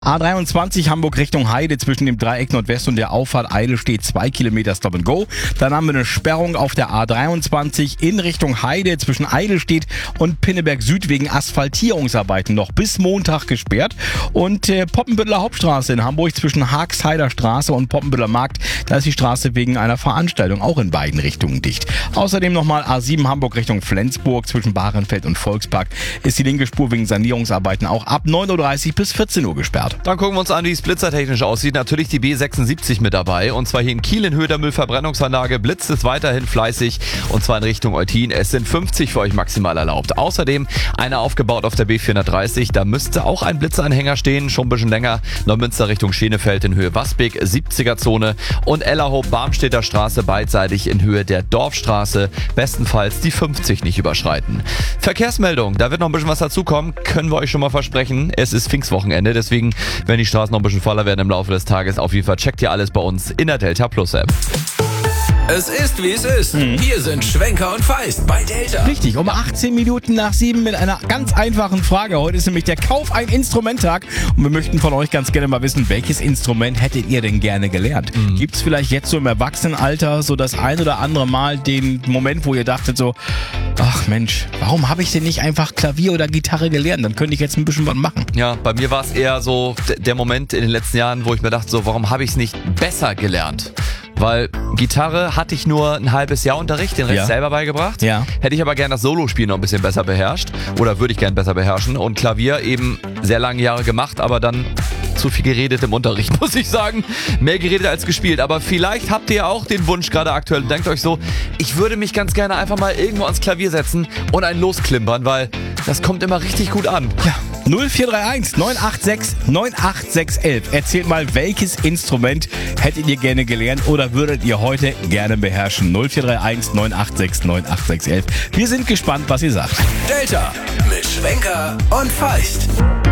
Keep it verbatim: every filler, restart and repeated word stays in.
A dreiundzwanzig Hamburg Richtung Heide zwischen dem Dreieck Nordwest und der Auffahrt Eile steht zwei Kilometer Stop and Go. Dann haben wir eine Sperrung auf der A dreiundzwanzig in Richtung Heide zwischen Eidelstedt und Pinneberg Süd wegen Asphaltierungsarbeiten noch bis Montag gesperrt. Und äh, Poppenbütteler Hauptstraße in Hamburg zwischen Haagsheider Straße und Poppenbütteler Markt, da ist die Straße wegen einer Veranstaltung auch in beiden Richtungen dicht. Außerdem nochmal A sieben Hamburg Richtung Flensburg zwischen Bahrenfeld und Volkspark ist die linke Spur wegen Sanierungsarbeiten auch ab neun Uhr dreißig bis vierzehn Uhr gesperrt. Dann gucken wir uns an, wie es blitzertechnisch aussieht. Natürlich die B sechsundsiebzig mit dabei. Und zwar hier in Kiel in Höhe der Müllverbrennungsanlage blitzt es weiterhin fleißig. Und zwar in Richtung Eutin. Es sind fünfzig für euch maximal erlaubt. Außerdem eine aufgebaut auf der B vierhundertdreißig. Da müsste auch ein Blitzanhänger stehen. Schon ein bisschen länger. Neumünster Richtung Schenefeld in Höhe Wasbeck. siebziger Zone. Und Ellerhoop-Barmstedter Straße beidseitig in Höhe der Dorfstraße. Bestenfalls die fünfzig nicht überschreiten. Verkehrsmeldung. Da wird noch ein bisschen was dazukommen. Können wir euch schon mal versprechen. Es ist Pfingstwochenende. Deswegen, wenn die Straßen noch ein bisschen voller werden im Laufe des Tages, auf jeden Fall checkt ihr alles bei uns in der Delta Plus App. Es ist, wie es ist. Mhm. Hier sind Schwenker und Feist bei Delta. Richtig, um achtzehn Minuten nach sieben mit einer ganz einfachen Frage. Heute ist nämlich der Kauf ein Instrumenttag und wir möchten von euch ganz gerne mal wissen, welches Instrument hättet ihr denn gerne gelernt? Mhm. Gibt es vielleicht jetzt so im Erwachsenenalter so das ein oder andere Mal den Moment, wo ihr dachtet so, ach Mensch, warum habe ich denn nicht einfach Klavier oder Gitarre gelernt? Dann könnte ich jetzt ein bisschen was machen. Ja, bei mir war es eher so d- der Moment in den letzten Jahren, wo ich mir dachte, so, warum habe ich es nicht besser gelernt? Weil Gitarre hatte ich nur ein halbes Jahr Unterricht, den Rest Ja. selber beigebracht. Ja. Hätte ich aber gern das Solospiel noch ein bisschen besser beherrscht. Oder würde ich gern besser beherrschen. Und Klavier eben sehr lange Jahre gemacht, aber dann zu viel geredet im Unterricht, muss ich sagen. Mehr geredet als gespielt. Aber vielleicht habt ihr auch den Wunsch gerade aktuell und denkt euch so, ich würde mich ganz gerne einfach mal irgendwo ans Klavier setzen und einen losklimpern, weil das kommt immer richtig gut an. Ja. null vier drei eins neun acht sechs neun acht sechs elf. Erzählt mal, welches Instrument hättet ihr gerne gelernt oder würdet ihr heute gerne beherrschen? null vier drei eins neun acht sechs neun acht sechs elf. Wir sind gespannt, was ihr sagt. Delta mit Schwenker und Feist.